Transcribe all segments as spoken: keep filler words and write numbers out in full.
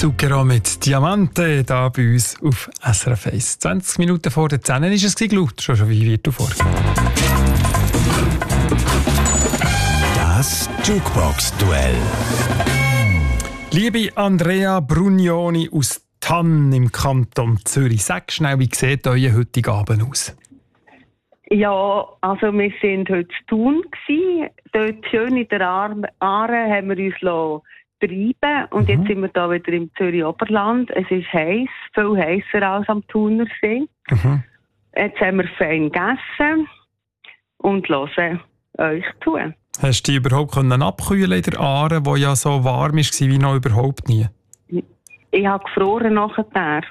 Zucchero mit Diamante, da bei uns auf S R F eins. zwanzig Minuten vor der zehn ist es geglaubt, schon schon wie wird du vor. Das Jukebox-Duell. Liebe Andrea Brugnoni aus Thann im Kanton Zürich, sag schnell, wie sieht euer heutiger Abend aus? Ja, also wir waren heute zu Thun gsi. Dort schön in der Aare haben wir uns lassen treiben und mhm. jetzt sind wir da wieder im Zürich Oberland. Es ist heiß, viel heißer als am Thunersee. Mhm. Jetzt haben wir fein gegessen und hören euch zu. Hast du dich überhaupt abkühlen in der Aare, die ja so warm war wie noch überhaupt nie? Ich habe gefroren nachher.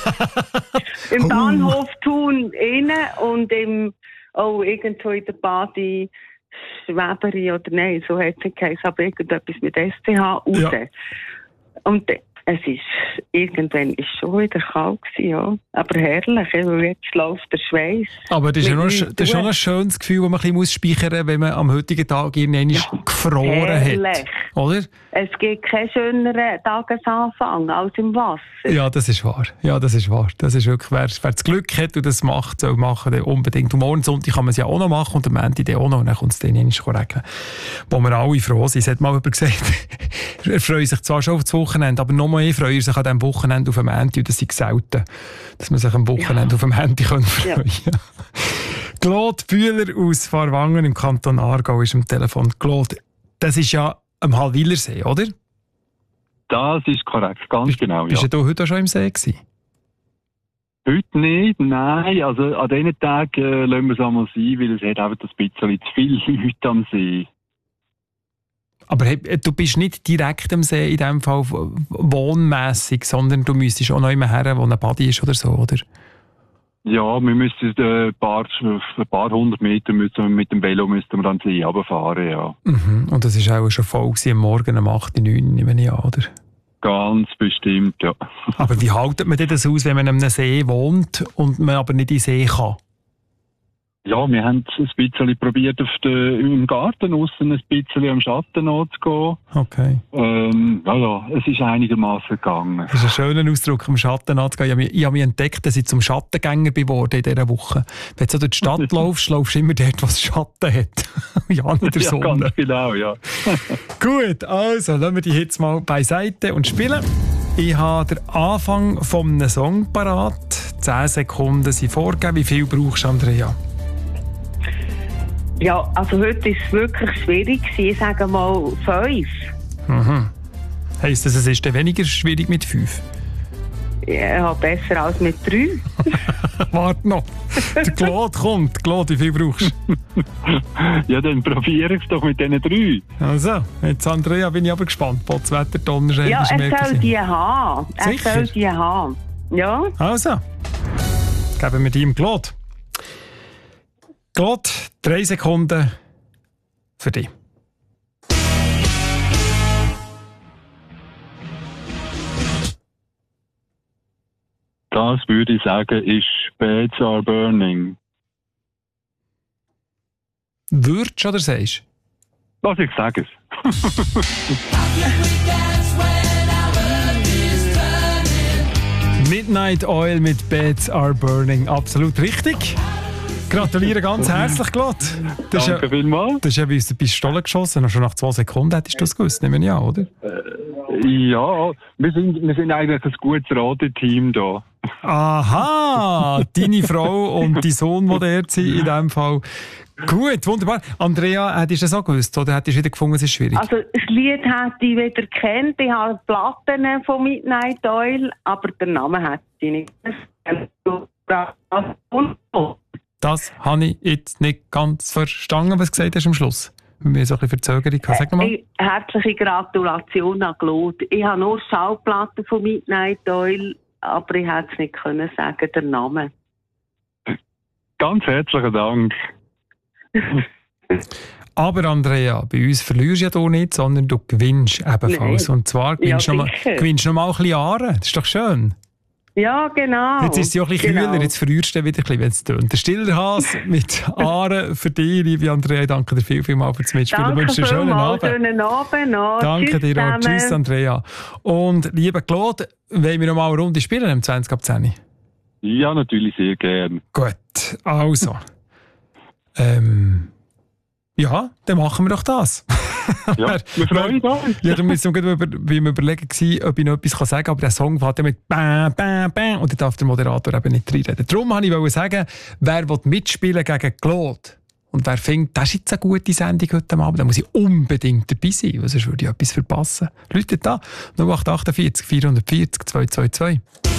Im Bahnhof Thun innen und im, oh, irgendwo in der Badi Schweberi oder nein, so hat es geheißen, aber irgendetwas mit S C H raus. Ja. Und es ist, irgendwann ist schon wieder kalt gewesen, ja. Aber herrlich, weil jetzt läuft der Schweiß. Aber das ist, ja noch, das ist schon ein schönes Gefühl, das man ein bisschen speichern muss, wenn man am heutigen Tag irgendwann ja, gefroren herrlich. Hat. Oder? Es gibt keinen schöneren Tagesanfang als im Wasser. Ja, das ist wahr. Ja, das ist wahr. Das ist wirklich, wer, wer das Glück hat und das macht, soll machen, dann unbedingt. Und morgen Sonntag kann man es ja auch noch machen und am Ende dann auch noch. Und dann kommt es dann nicht regnen. Wo wir alle froh sind. Es hat mal jemand gesagt, er freut sich zwar schon auf das Wochenende, aber noch mehr freut er sich an diesem Wochenende auf dem Handy. Und das ist selten, dass man sich am Wochenende ja. auf dem Handy freuen kann. Ja. Claude Bühler aus Farwangen im Kanton Aargau ist am Telefon. Claude, das ist ja am Hallwilersee, oder? Das ist korrekt, ganz bist, genau. Bist ja. du heute schon im See gewesen? Heute nicht, nein. Also an diesen Tagen äh, lassen wir es einmal sein, weil es hat einfach ein bisschen zu viele Leute am See. Aber hey, du bist nicht direkt am See in diesem Fall wohnmässig, sondern du müsstest auch noch immer her, wo ein Badi ist oder so, oder? Ja, wir müssen äh, ein, paar, ein paar hundert Meter müssen wir mit dem Velo müssen wir dann See runterfahren, ja. Mhm. Und das war auch schon voll gewesen, am Morgen um acht, neun, nehme ich an, oder? Ganz bestimmt, ja. Aber wie haltet man das aus, wenn man an einem See wohnt und man aber nicht in den See kann? Ja, wir haben es ein bisschen probiert, auf den, im Garten aussen ein bisschen am Schatten anzugehen. Okay. Ähm, ja, ja, es ist einigermaßen gegangen. Das ist ein schöner Ausdruck, am Schatten anzugehen. Ich habe mich, ich habe mich entdeckt, dass ich zum Schattengänger geworden in dieser Woche. Wenn du so durch die Stadt laufst, laufst du immer dort, was Schatten hat. Ja, nicht der Sonne. Ja, ganz genau, ja. Gut, also lassen wir die jetzt mal beiseite und spielen. Ich habe den Anfang eines Song parat. Zehn Sekunden sind vorgegeben. Wie viel brauchst du, Andrea? Ja, also heute war es wirklich schwierig. Ich sage mal fünf. Mhm. Heisst das, es ist dann weniger schwierig mit fünf? Ja, besser als mit drei. Warte noch. Der Claude kommt. Claude, wie viel brauchst du? Ja, dann probiere ich es doch mit diesen drei. Also, jetzt Andrea, bin ich aber gespannt. Potzwetter, Donnerschäden, ja, er soll die haben. Er Sicher? soll die haben. Ja. Also, geben wir die im Claude. Claude, drei Sekunden für dich. Das würde ich sagen, ist Beds Are Burning. Würdest oder sagst Was ich sage es. Midnight Oil mit Beds Are Burning. Absolut richtig. Gratuliere ganz herzlich, Claude. Das Danke ja, vielmals. Das ist ja wie aus der Pistole geschossen. Schon nach zwei Sekunden hättest du das gewusst, nehme ich an, oder? Äh, ja, wir sind, wir sind eigentlich ein gutes Rateteam da. Aha, deine Frau und dein Sohn, die dort sind, in diesem Fall. Gut, wunderbar. Andrea, hättest du das auch gewusst oder hättest du wieder gefunden, es ist schwierig? Also das Lied hätte ich wieder gekannt. Ich habe Platten von Midnight Oil, aber den Namen hätte ich nicht. Das habe ich jetzt nicht ganz verstanden, was du gesagt hast am Schluss. Wir haben so ein bisschen Verzögerung. Sag mal. Äh, herzliche Gratulation an Claude. Ich habe nur Schallplatten von Midnight Oil, aber ich hätte es nicht können sagen, der Name. Ganz herzlichen Dank. Aber Andrea, bei uns verlierst du ja du nicht, sondern du gewinnst ebenfalls. Nein. Und zwar gewinnst du Ja, noch, mal, gewinnst noch mal ein bisschen Jahre. Das ist doch schön. Ja, genau. Jetzt ist sie auch ein bisschen genau. kühler, jetzt verrührst du wieder ein bisschen, wenn es tönt. Der stiller Hase mit Aare für dich, liebe Andrea. Danke dir viel, viel mal fürs Mitspielen. Danke Ich wünsche dir einen schönen vielmals, Abend. schönen Abend noch. Danke Tschüss dir auch. zusammen. Tschüss, Andrea. Und lieber Claude, wollen wir noch mal eine Runde spielen im zwanzig ab zehn? Ja, natürlich sehr gern. Gut, also. ähm, ja, dann machen wir doch das. Ja, wir freuen uns. Ja, da müssen wir gerade über, wie wir überlegen gewesen, ob ich noch etwas sagen kann, aber der Song fährt ja mit Bäm, Bäm, Bäm und da darf der Moderator eben nicht reinreden. Darum wollte ich sagen, wer will mitspielen gegen Claude und wer findet, das ist jetzt eine gute Sendung heute Abend, dann muss ich unbedingt dabei sein, weil sonst würde ich etwas verpassen. Leute da, null acht acht vier, vier vier null, zwei zwei zwei.